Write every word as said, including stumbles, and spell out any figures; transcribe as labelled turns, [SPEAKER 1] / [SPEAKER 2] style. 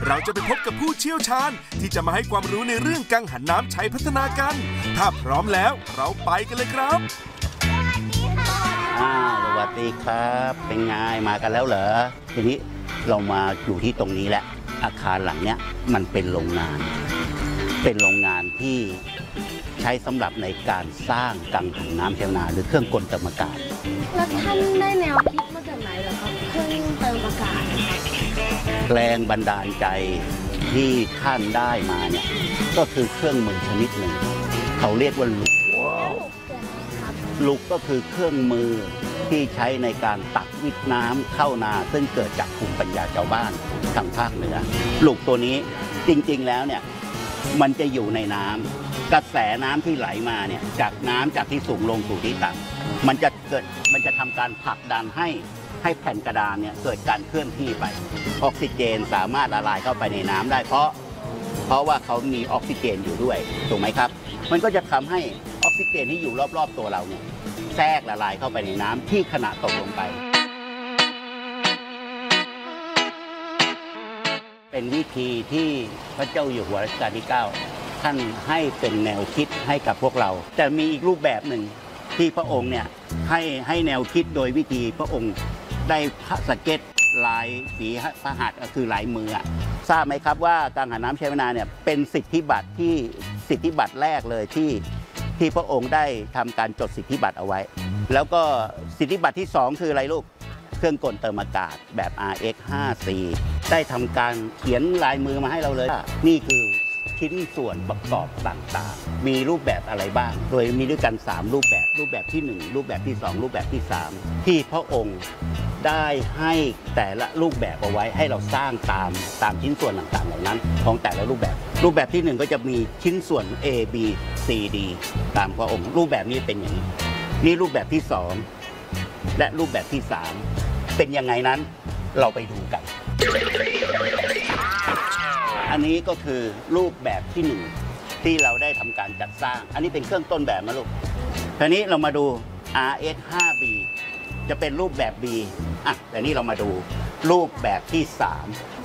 [SPEAKER 1] เราจะไปพบกับผู้เชี่ยวชาญที่จะมาให้ความรู้ในเรื่องกังหันน้ำใช้พัฒนากันถ้าพร้อมแล้วเราไปกันเลยครับ
[SPEAKER 2] อ้าวสวัสดีครับเป็นไงมากันแล้วเหรอทีนี้เรามาอยู่ที่ตรงนี้แหละอาคารหลังเนี้ยมันเป็นโรงงานเป็นโรงงานที่ใช้สำหรับในการสร้างกังหันน้ำเชลนาหรือเครื่องกลเติมอากาศ
[SPEAKER 3] แล้วท่านได้แนวคิดมาจากไหนเหรอครับเครื่องเติมอากาศ
[SPEAKER 2] แรงบันดาลใจที่ท่านได้มาเนี่ยก็คือเครื่องมือชนิดหนึ่งเขาเรียกว่าลุกลุกก็คือเครื่องมือที่ใช้ในการตักวิทน้ำเข้านาซึ่งเกิดจากภูมิปัญญาชาวบ้านทางภาคเหนือลุกตัวนี้จริงๆแล้วเนี่ยมันจะอยู่ในน้ำกระแสน้ำที่ไหลมาเนี่ยจากน้ำจากที่สูงลงสู่ที่ต่ำมันจะเกิดมันจะทำการผลักดันให้ให้แผ่นกระดานเนี่ยเกิดการเคลื่อนที่ไปออกซิเจนสามารถละลายเข้าไปในน้ำได้เพราะเพราะว่าเขามีออกซิเจนอยู่ด้วยถูกไหมครับมันก็จะทำให้ออกซิเจนที่อยู่รอบๆตัวเราเนี่ยแทรกละลายเข้าไปในน้ำที่ขณะตกลงไปเป็นวิธีที่พระเจ้าอยู่หัวรัชกาลที่เก้าท่านให้เป็นแนวคิดให้กับพวกเราแต่มีอีกรูปแบบหนึ่งที่พระองค์เนี่ยให้ให้แนวคิดโดยวิธีพระองค์ได้สเก็ตลายฝีพระหัตถ์ก็คือลายมือทราบไหมครับว่ากังหันน้ำเชลนาเนี่ยเป็นสิทธิบัตรที่สิทธิบัตรแรกเลยที่ที่พระองค์ได้ทำการจดสิทธิบัตรเอาไว้แล้วก็สิทธิบัตรที่สองคืออะไรลูกเครื่องกลเติมอากาศแบบ อาร์ เอ็กซ์ ห้า ซี ได้ทำการเขียนลายมือมาให้เราเลยนี่คือชิ้นส่วนประกอบต่างๆมีรูปแบบอะไรบ้างโดยมีด้วยกันสามรูปแบบรูปแบบที่หนึ่งรูปแบบที่สองรูปแบบที่สามที่พระองค์ได้ให้แต่ละรูปแบบเอาไว้ให้เราสร้างตามตามชิ้นส่วนต่างๆเหล่านั้นของแต่ละรูปแบบรูปแบบที่หนึ่งก็จะมีชิ้นส่วน A B C D ตามพระองค์รูปแบบนี้เป็นอย่างนี้นี่รูปแบบที่สองและรูปแบบที่สามเป็นยังไงนั้นเราไปดูกันอันนี้ก็คือรูปแบบที่หนึ่งที่เราได้ทำการจัดสร้างอันนี้เป็นเครื่องต้นแบบนะลูกทีนี้เรามาดู อาร์ เอส ห้า บี จะเป็นรูปแบบ B อ่ะแต่นี้เรามาดูรูปแบบที่สาม